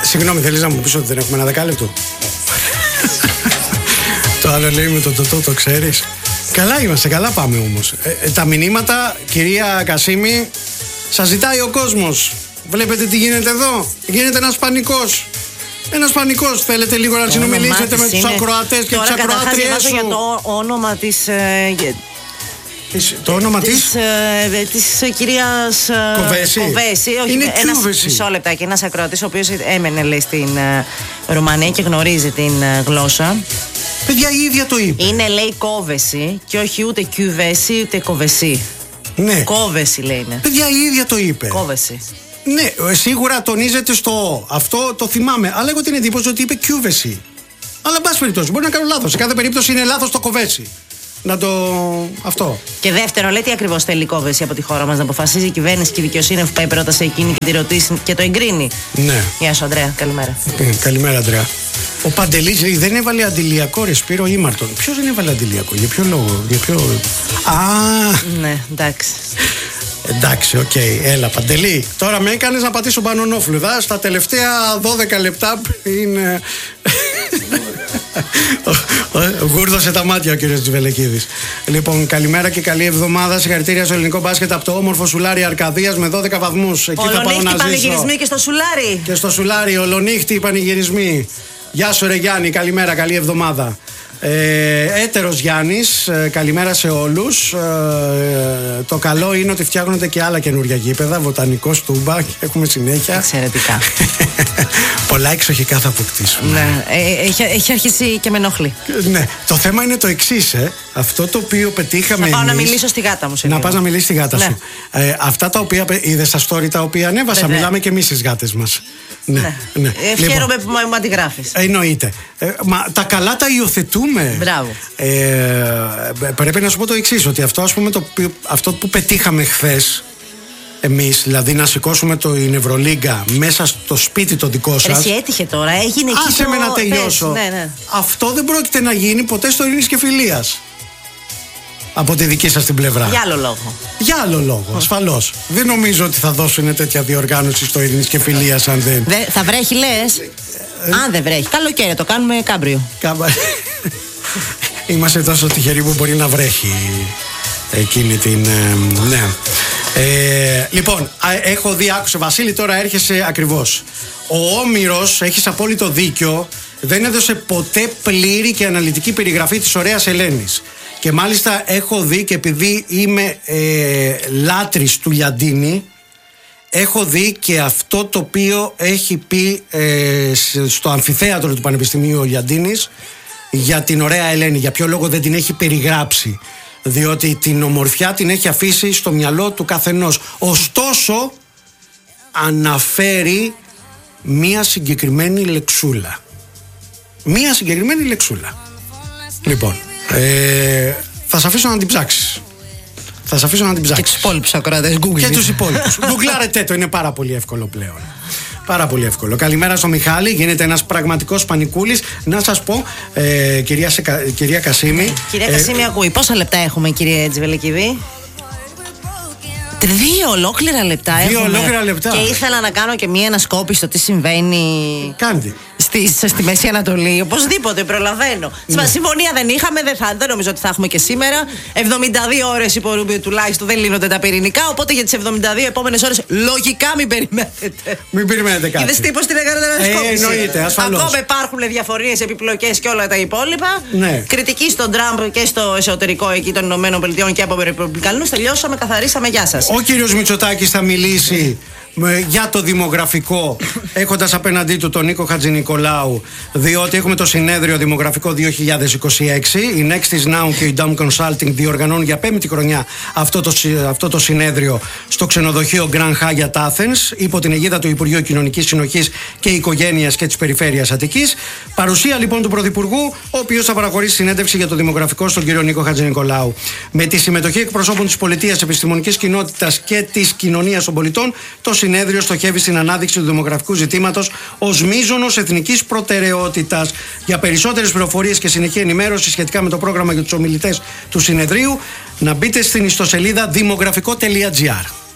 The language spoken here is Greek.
Συγγνώμη, θέλεις να μου πεις ότι δεν έχουμε ένα δεκάλεπτο? Το άλλο λέει με το τοτό, το ξέρεις. Καλά είμαστε, καλά πάμε όμως. Τα μηνύματα, κυρία Κασίμη, σας ζητάει ο κόσμος. Βλέπετε τι γίνεται εδώ? Γίνεται ένας πανικός. Ένας πανικός. Θέλετε λίγο να συνομιλήσετε με τους ακροατές και τις ακροάτριες σου? Για το όνομα της... Το όνομα της κυρίας Κοβέση. Όχι, είναι μισό λεπτάκι. Ένας ακροατής ο οποίος έμενε, λέει, στην Ρουμανία και γνωρίζει την γλώσσα. Παιδιά, η ίδια το είπε. Είναι, λέει, Κόβεση και όχι ούτε Κιουβέση ούτε Κοβεσί. Ναι. Κόβεση, λέει, είναι. Παιδιά, η ίδια το είπε. Κόβεση. Ναι, σίγουρα τονίζεται στο αυτό, το θυμάμαι. Αλλά έχω την εντύπωση ότι είπε Κιουβέση. Αλλά εν πάση περιπτώσει, μπορεί να κάνω λάθος. Σε κάθε περίπτωση είναι λάθος το Κοβέση. Να το. Αυτό. Και δεύτερο, λέει, τι ακριβώς θέλει η Κόβεση από τη χώρα μας? Να αποφασίζει η κυβέρνηση και η δικαιοσύνη που πάει πρώτα σε εκείνη και τη ρωτήσει και το εγκρίνει. Ναι. Γεια σου, Ανδρέα. Καλημέρα. Καλημέρα, Ανδρέα. Ο Παντελής λέει δεν έβαλε αντιλιακό ρε Σπύρο Ήμαρτον. Ποιος δεν έβαλε αντιλιακό, για ποιο λόγο? Ναι, εντάξει. Εντάξει, οκ, έλα Παντελή. Τώρα με έκανες να πατήσω μπανονόφλουδα. Στα τελευταία 12 λεπτά είναι. Γούρδωσε τα μάτια ο κύριος Τζιβελεκίδης. Λοιπόν, καλημέρα και καλή εβδομάδα. Συγχαρητήρια στο ελληνικό μπάσκετ από το όμορφο Σουλάρι Αρκαδίας με 12 βαθμούς. Εκεί θα πάω να ζήσω. Πανηγυρισμοί και στο Σουλάρι. Και στο Σουλάρι, ολονύχτη πανηγυρισμοί. Γεια σου ρε Γιάννη, καλημέρα, καλή εβδομάδα. Έτερος Γιάννης, καλημέρα σε όλους. Το καλό είναι ότι φτιάχνονται και άλλα καινούργια γήπεδα. Βοτανικό Στούμπα και έχουμε συνέχεια. Εξαιρετικά. Πολλά εξοχικά θα αποκτήσουμε. Ναι, έχει αρχίσει και με ενοχλεί. Ναι, το θέμα είναι το εξής. Αυτό το οποίο πετύχαμε. Να πάω εμείς, να μιλήσω στη γάτα μου. Να πας να μιλήσεις στη γάτα σου. Αυτά τα οποία είδες στα story τα οποία ανέβασα, μιλάμε και εμείς στις γάτες μας. Ναι. Χαίρομαι που μου αντιγράφεις. Εννοείται. Μα τα καλά τα υιοθετούμε. Μπράβο. Πρέπει να σου πω το εξής, ότι αυτό, ας πούμε, αυτό που πετύχαμε χθες εμείς, δηλαδή να σηκώσουμε την Ευρωλίγκα μέσα στο σπίτι το δικό σας. Εσύ έτυχε τώρα, έγινε εκεί. Άσε με να τελειώσω. Ναι. Αυτό δεν πρόκειται να γίνει ποτέ στο Ειρήνης και Φιλίας. Από τη δική σας την πλευρά. Για άλλο λόγο. Για άλλο λόγο, ασφαλώς. Δεν νομίζω ότι θα δώσουν τέτοια διοργάνωση στο Ειρήνης και Φιλίας αν δεν. Θα βρέχει, λες? Αν δεν βρέχει. Καλοκαίρι, το κάνουμε κάμπριο. Είμαστε τόσο τυχεροί που μπορεί να βρέχει εκείνη την. Ναι. Λοιπόν, έχω δει, άκουσε Βασίλη, τώρα έρχεσαι ακριβώς. Ο Όμηρος, έχεις απόλυτο δίκιο, δεν έδωσε ποτέ πλήρη και αναλυτική περιγραφή της ωραίας Ελένης. Και μάλιστα έχω δει, και επειδή είμαι λάτρης του Λιαντίνη, έχω δει και αυτό το οποίο έχει πει στο αμφιθέατρο του Πανεπιστημίου ο Λιαντίνης για την ωραία Ελένη. Για ποιο λόγο δεν την έχει περιγράψει? Διότι την ομορφιά την έχει αφήσει στο μυαλό του καθενός. Ωστόσο αναφέρει μία συγκεκριμένη λεξούλα. Μία συγκεκριμένη λεξούλα. Λοιπόν, θα σε αφήσω να την ψάξεις. Θα σε αφήσω να την ψάξεις. Και τους υπόλοιπους ακροατές, Google. Και τους υπόλοιπους. Γκουγκλάρετε το, είναι πάρα πολύ εύκολο πλέον. Πάρα πολύ εύκολο. Καλημέρα στο Μιχάλη. Γίνεται ένας πραγματικός πανικούλης. Να σας πω, κυρία Κασίμη. Κυρία Κασίμη, ακούει. Πόσα λεπτά έχουμε, κύριε Τζιβελεκίδη? 2 ολόκληρα λεπτά έχουμε. 2 ολόκληρα λεπτά. Και ήθελα να κάνω και μία ανασκόπηση στο τι συμβαίνει. Κάντε. Στη Μέση Ανατολή. Οπωσδήποτε προλαβαίνω. Ναι. Συμφωνία δεν είχαμε, δεν νομίζω ότι θα έχουμε και σήμερα. 72 ώρες υπό Ρούμπιο τουλάχιστον δεν λύνονται τα πυρηνικά. Οπότε για τις 72 επόμενες ώρες λογικά μην περιμένετε. Μην περιμένετε κάτι. Είδες τύπος την έκανε ανασκόπηση. Εννοείται, ασφαλώς. Ακόμα υπάρχουν διαφορίες, επιπλοκές και όλα τα υπόλοιπα. Ναι. Κριτική στον Τραμπ και στο εσωτερικό εκεί των ΗΠΑ και από Ρεπουμπλικανούς. Τελειώσαμε, καθαρίσαμε. Γεια σας. Ο κύριος Μητσοτάκης θα μιλήσει για το δημογραφικό, έχοντας απέναντί του τον Νίκο Χατζηνικολάου, διότι έχουμε το συνέδριο δημογραφικό 2026. Η Nextis Now και η Dom Consulting διοργανώνουν για 5η χρονιά αυτό το συνέδριο στο ξενοδοχείο Grand Hyatt Athens, υπό την αιγίδα του Υπουργείου Κοινωνικής Συνοχής και Οικογένειας και της Περιφέρειας Αττικής. Παρουσία λοιπόν του Πρωθυπουργού, ο οποίος θα παραχωρήσει συνέντευξη για το δημογραφικό στον κύριο Νίκο Χατζηνικολάου. Με τη συμμετοχή εκπροσώπων της πολιτείας, επιστημονικής κοινότητας και της κοινωνίας των πολιτών, το συνέδριο στοχεύει στην ανάδειξη του δημογραφικού ζητήματος ως μείζωνος εθνικής προτεραιότητας. Για περισσότερες πληροφορίες και συνεχή ενημέρωση σχετικά με το πρόγραμμα για τους ομιλητές του συνεδρίου, να μπείτε στην ιστοσελίδα δημογραφικό.gr.